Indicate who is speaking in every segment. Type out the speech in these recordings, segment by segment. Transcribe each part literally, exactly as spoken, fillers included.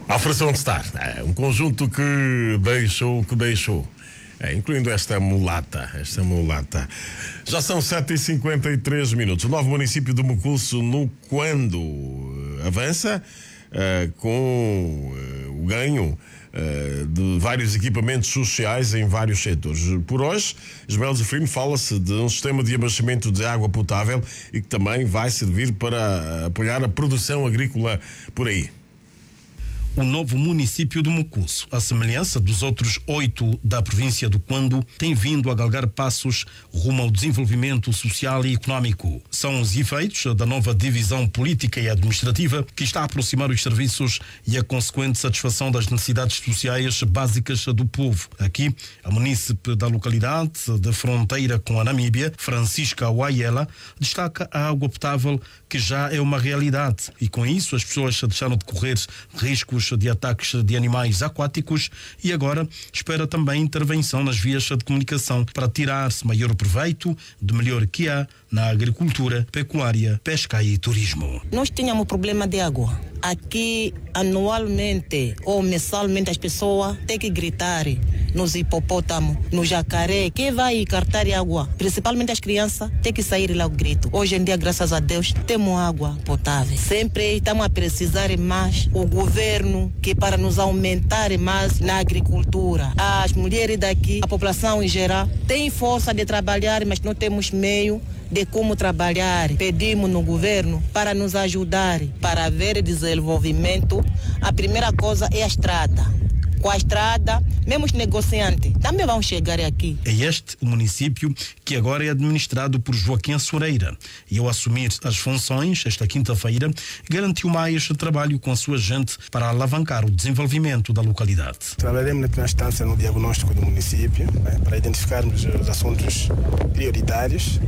Speaker 1: Alfredo Star, é um conjunto que deixou o que deixou, é, incluindo esta mulata, esta mulata. Já são sete e cinquenta e três minutos. O novo município de Mucurso, no Quando, avança uh, com uh, o ganho uh, de vários equipamentos sociais em vários setores. Por hoje, Ismael Zeferino, fala-se de um sistema de abastecimento de água potável e que também vai servir para apoiar a produção agrícola por aí.
Speaker 2: O novo município de Mucurso, à semelhança dos outros oito da província do Quando, tem vindo a galgar passos rumo ao desenvolvimento social e económico. São os efeitos da nova divisão política e administrativa que está a aproximar os serviços e a consequente satisfação das necessidades sociais básicas do povo. Aqui, a munícipe da localidade de fronteira com a Namíbia, Francisca Wayela, destaca a água potável, que já é uma realidade, e com isso as pessoas deixaram de correr riscos de ataques de animais aquáticos e agora espera também intervenção nas vias de comunicação para tirar-se maior proveito do melhor que há na agricultura, pecuária, pesca e turismo.
Speaker 3: Nós tínhamos problema de água. Aqui, anualmente ou mensalmente, as pessoas têm que gritar nos hipopótamos, no jacaré, que vai cartar água. Principalmente as crianças têm que sair lá o grito. Hoje em dia, graças a Deus, temos água potável. Sempre estamos a precisar mais o governo que para nos aumentar mais na agricultura. As mulheres daqui, a população em geral, tem força de trabalhar, mas não temos meio de como trabalhar. Pedimos no governo para nos ajudar, para haver desenvolvimento. A primeira coisa é a estrada. Com a estrada, mesmo os negociantes também vão chegar aqui.
Speaker 2: É este o município que agora é administrado por Joaquim Assureira. E ao assumir as funções, esta quinta-feira, garantiu mais trabalho com a sua gente para alavancar o desenvolvimento da localidade.
Speaker 4: Trabalharemos na primeira instância no diagnóstico do município, né, para identificarmos os assuntos prioritários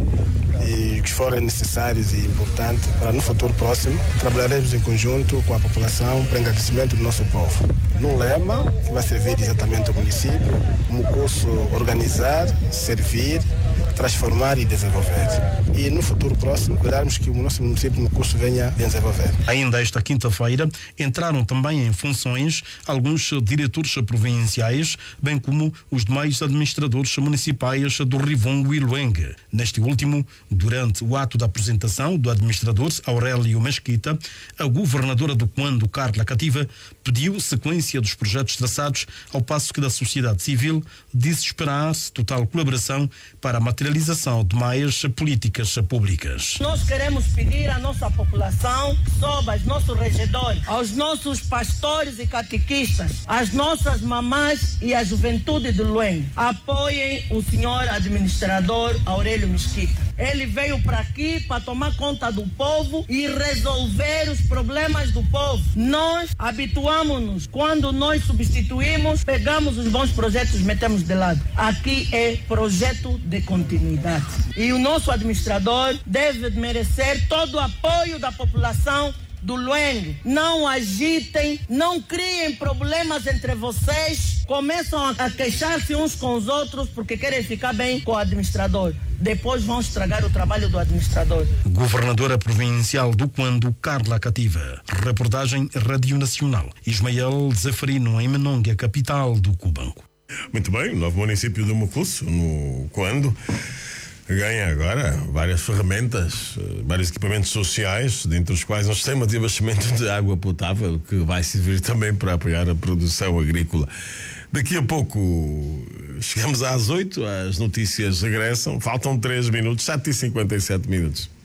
Speaker 4: e que forem necessários e importantes para no futuro próximo. Trabalharemos em conjunto com a população para o engrandecimento do nosso povo. No lema, que vai servir exatamente ao município, Mucurso organizar, servir, transformar e desenvolver. E no futuro próximo, cuidarmos que o nosso município de Mucurso venha a desenvolver.
Speaker 2: Ainda esta quinta-feira, entraram também em funções alguns diretores provinciais, bem como os demais administradores municipais do Rivongo e Luengue. Neste último, durante o ato da apresentação do administrador Aurélio Mesquita, a governadora do Quando, Carla Cativa, pediu sequência dos projetos traçados, ao passo que da sociedade civil disse esperar total colaboração para a materialização de mais políticas públicas.
Speaker 5: Nós queremos pedir à nossa população, sob aos nossos regedores, aos nossos pastores e catequistas, às nossas mamães e à juventude de Luengue, apoiem o senhor administrador Aurélio Mesquita. Ele veio para aqui para tomar conta do povo e resolver os problemas do povo. Nós habituamos-nos, quando nós substituímos, pegamos os bons projetos, metemos de lado. Aqui é projeto de continuidade. E o nosso administrador deve merecer todo o apoio da população do Luengue. Não agitem, não criem problemas entre vocês, começam a queixar-se uns com os outros porque querem ficar bem com o administrador. Depois vão estragar o trabalho do administrador.
Speaker 2: Governadora provincial do Quando, Carla Cativa. Reportagem Rádio Nacional. Ismael Zeferino, em Menongue, a capital do Cubango.
Speaker 1: Muito bem, o novo município de Mucurso, no Quando, ganha agora várias ferramentas, vários equipamentos sociais, dentre os quais um sistema de abastecimento de água potável que vai servir também para apoiar a produção agrícola. Daqui a pouco chegamos às oito, as notícias regressam, faltam três minutos, sete e cinquenta e sete minutos.